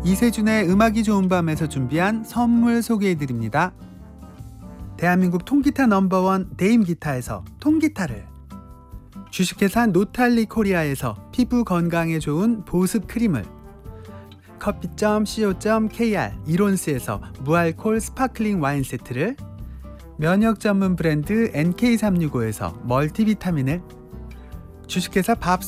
이세준의 음악이 좋은 밤에서 준비한 선물 소개해드립니다. 대한민국 통기타 넘버원 데임기타에서 통기타를, 주식회사 노탈리 코리아에서 피부 건강에 좋은 보습 크림을, 커피.co.kr 이론스에서 무알콜 스파클링 와인 세트를, 면역 전문 브랜드 NK365에서 멀티비타민을, 주식회사 밥